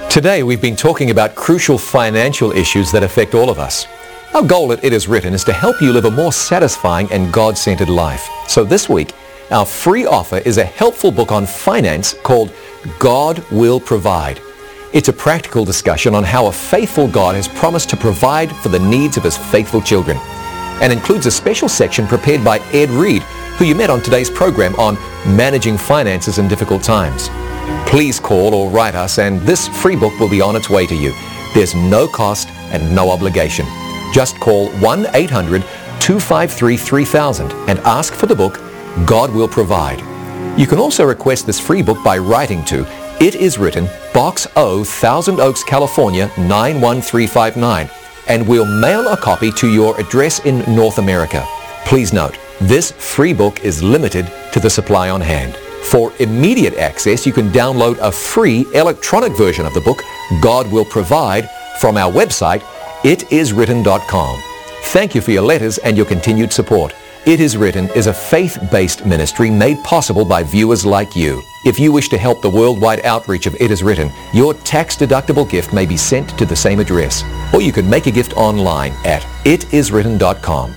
Today we've been talking about crucial financial issues that affect all of us. Our goal at It Is Written is to help you live a more satisfying and God-centered life. So this week, our free offer is a helpful book on finance called God Will Provide. It's a practical discussion on how a faithful God has promised to provide for the needs of his faithful children, and includes a special section prepared by Ed Reed, who you met on today's program on managing finances in difficult times. Please call or write us, and this free book will be on its way to you. There's no cost and no obligation. Just call 1-800-253-3000 and ask for the book, God Will Provide. You can also request this free book by writing to It Is Written, Box O, Thousand Oaks, California, 91359, and we'll mail a copy to your address in North America. Please note, this free book is limited to the supply on hand. For immediate access, you can download a free electronic version of the book, God Will Provide, from our website, itiswritten.com. Thank you for your letters and your continued support. It Is Written is a faith-based ministry made possible by viewers like you. If you wish to help the worldwide outreach of It Is Written, your tax-deductible gift may be sent to the same address, or you can make a gift online at itiswritten.com.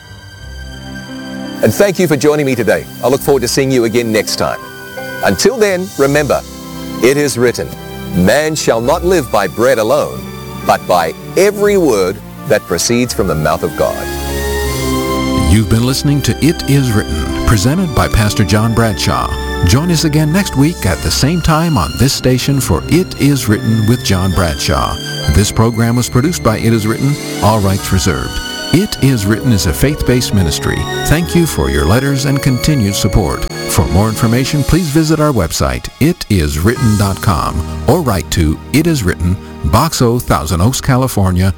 And thank you for joining me today. I look forward to seeing you again next time. Until then, remember, it is written, man shall not live by bread alone, but by every word that proceeds from the mouth of God. You've been listening to It Is Written, presented by Pastor John Bradshaw. Join us again next week at the same time on this station for It Is Written with John Bradshaw. This program was produced by It Is Written, all rights reserved. It Is Written is a faith-based ministry. Thank you for your letters and continued support. For more information, please visit our website, itiswritten.com, or write to It Is Written, Box O, Thousand Oaks, California,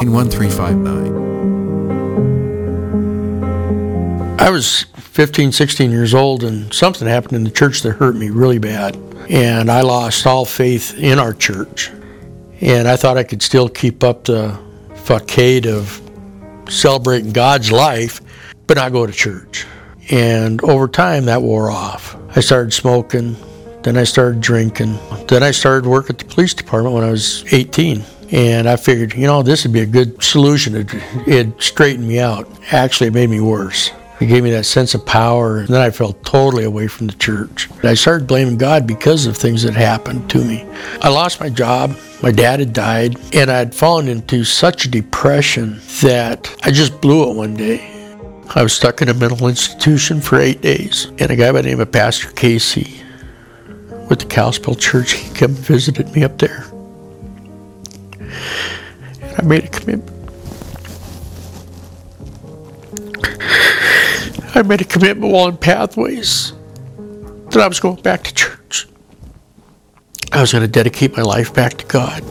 91359. I was 15, 16 years old, and something happened in the church that hurt me really bad. And I lost all faith in our church. And I thought I could still keep up the facade of celebrating God's life, but not go to church. And over time, that wore off. I started smoking, then I started drinking, then I started work at the police department when I was 18. And I figured, this would be a good solution. It'd straighten me out. Actually, it made me worse. It gave me that sense of power, and then I felt totally away from the church. I started blaming God because of things that happened to me. I lost my job, my dad had died, and I had fallen into such a depression that I just blew it one day. I was stuck in a mental institution for 8 days, and a guy by the name of Pastor Casey with the Kalispell Church, he came and visited me up there. And I made a commitment. I made a commitment while in Pathways that I was going back to church. I was going to dedicate my life back to God.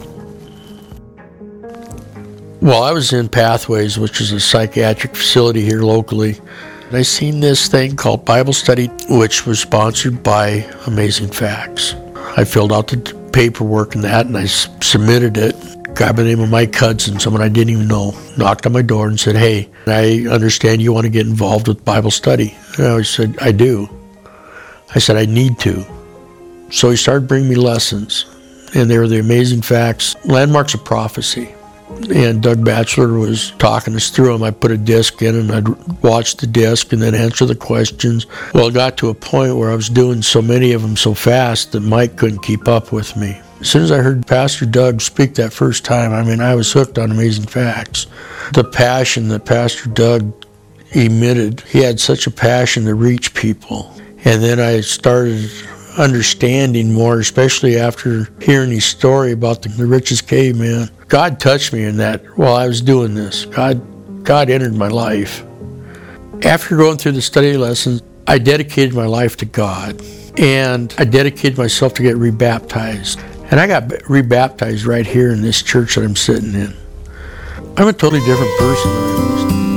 While I was in Pathways, which is a psychiatric facility here locally, I seen this thing called Bible Study, which was sponsored by Amazing Facts. I filled out the paperwork and that, and I submitted it. A guy by the name of Mike Hudson, someone I didn't even know, knocked on my door and said, "Hey, I understand you want to get involved with Bible study." And I said, "I do." I said, "I need to." So he started bringing me lessons, and they were the Amazing Facts, Landmarks of Prophecy. And Doug Batchelor was talking us through them. I put a disc in, and I'd watch the disc and then answer the questions. Well, it got to a point where I was doing so many of them so fast that Mike couldn't keep up with me. As soon as I heard Pastor Doug speak that first time, I was hooked on Amazing Facts. The passion that Pastor Doug emitted, he had such a passion to reach people. And then I started understanding more, especially after hearing his story about the richest caveman. God touched me in that while I was doing this. God entered my life. After going through the study lessons, I dedicated my life to God. And I dedicated myself to get rebaptized. And I got rebaptized right here in this church that I'm sitting in. I'm a totally different person than I was.